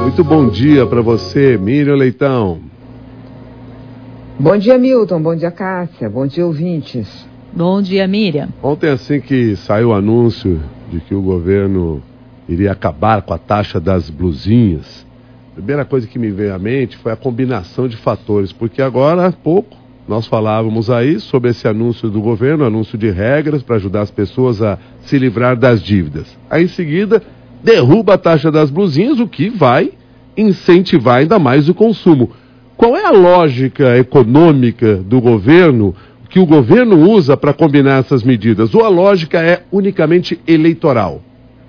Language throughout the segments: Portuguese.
Muito bom dia para você, Miriam Leitão. Bom dia, Milton. Bom dia, Cássia. Bom dia, ouvintes. Bom dia, Miriam. Ontem, assim que saiu o anúncio de que o governo iria acabar com a taxa das blusinhas, a primeira coisa que me veio à mente foi a combinação de fatores, porque agora há pouco nós falávamos aí sobre esse anúncio do governo, anúncio de regras para ajudar as pessoas a se livrar das dívidas. Aí em seguida, derruba a taxa das blusinhas, o que vai incentivar ainda mais o consumo. Qual é a lógica econômica do governo, que o governo usa para combinar essas medidas? Ou a lógica é unicamente eleitoral?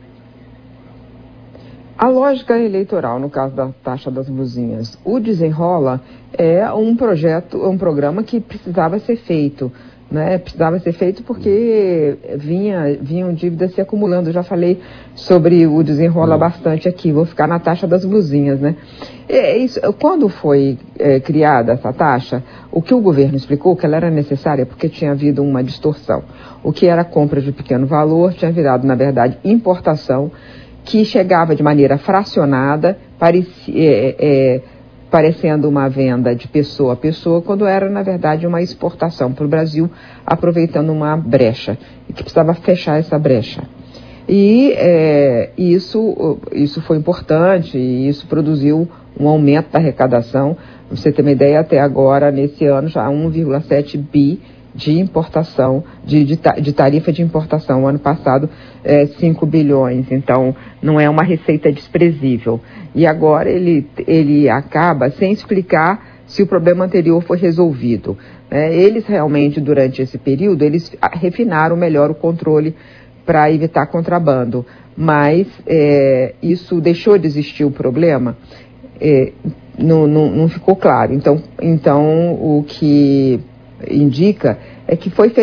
A lógica eleitoral, no caso da taxa das blusinhas. O Desenrola é um programa que precisava ser feito, né? Precisava ser feito porque vinham dívidas se acumulando. Eu já falei sobre o Desenrola bastante aqui, vou ficar na taxa das blusinhas, né? Quando foi criada essa taxa, o que o governo explicou que ela era necessária porque tinha havido uma distorção. O que era compra de pequeno valor tinha virado, na verdade, importação, que chegava de maneira fracionada, parecendo uma venda de pessoa a pessoa, quando era, na verdade, uma exportação para o Brasil, aproveitando uma brecha, e que precisava fechar essa brecha. E isso foi importante, e isso produziu um aumento da arrecadação. Pra você ter uma ideia, até agora, nesse ano, já 1,7 bi de importação, de tarifa de importação. O ano passado, 5 bilhões. Então, não é uma receita desprezível. E agora ele acaba sem explicar se o problema anterior foi resolvido. Eles realmente, durante esse período, eles refinaram melhor o controle para evitar contrabando. Mas isso deixou de existir o problema? Não ficou claro. Então, o que indica é que foi feito